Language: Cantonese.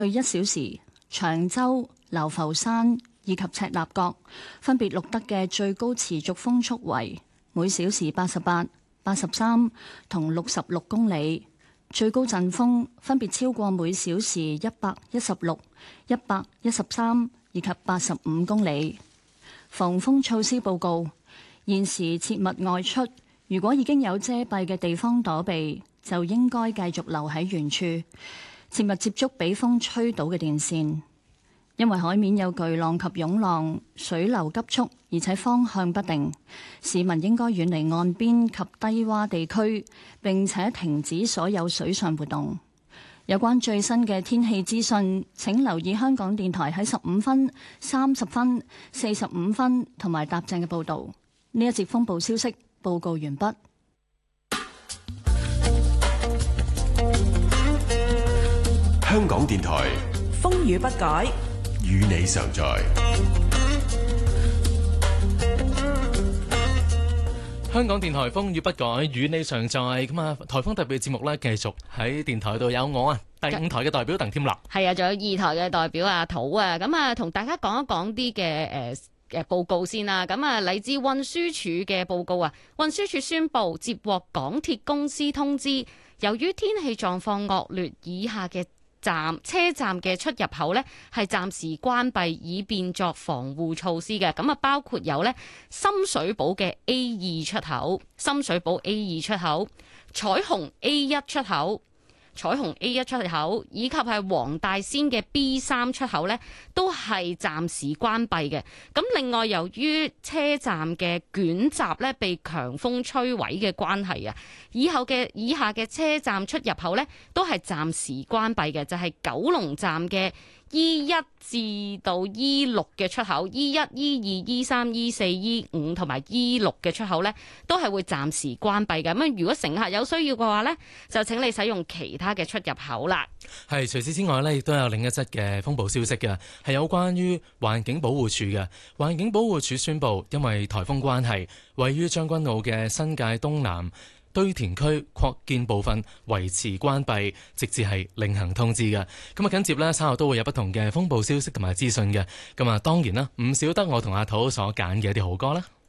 1小時，長洲、流浮山以及赤鱲角分別錄得嘅最高持續風速為每小時88、83同66公里，最高陣風分別超過每小時116、113以及85公里。防風措施報告：現時切勿外出，如果已經有遮蔽嘅地方躲避，就應該繼續留喺原處，切勿接觸俾風吹倒嘅電線。因為海面有巨浪及湧浪，水流急速，而且方向不定，市民應該遠離岸邊及低洼地區，並且停止所有水上活動。有關最新嘅天氣資訊，請留意香港電台喺15分、30分、45分同埋踏正嘅報導。呢一節風暴消息報告完畢。 香港電台風雨不改， 與你常在。 香港電台風雨不改，與你常在。咁啊，颱風特別節目咧，繼續喺電台度有我啊，第5台嘅代表鄧添立， 係啊，仲有2台嘅代表阿土啊。咁啊，同大家講一講啲嘅報告先啦。咁啊，嚟自運輸署嘅報告啊，運輸署宣布接獲港鐵公司通知，由於天氣狀況惡劣，以下嘅車站嘅出入口呢係暫時關閉，以便作防護措施嘅。咁啊，包括有呢深水埗嘅 A2 出口、深水埗 A2 出口、彩虹 A1 出口、彩虹 A1 出口以及係黃大仙嘅 B3 出口呢都係暫時關閉嘅。咁另外，由於車站嘅捲閘呢被強風吹毀嘅關係啊，以下嘅車站出入口呢都係暫時關閉嘅，就係九龍站嘅E1至到 E6 嘅出口，E1、E2、E3、E4、E5 同埋 E6 嘅出口呢都係會暫時關閉嘅。咁如果乘客有需要嘅話呢，就請你使用其他嘅出入口啦。 係，除此之外呢，亦都有另一則嘅風暴消息嘅，係有關於環境保護署嘅。環境保護署宣布，因為颱風關係，位於將軍澳嘅新界東南堆填區擴建部分維持關閉，直至係另行通知嘅。咁啊，緊接呢，稍後都會有不同嘅風暴消息同埋資訊嘅。咁啊，當然啦，唔少得我同阿土所揀嘅一啲好歌啦。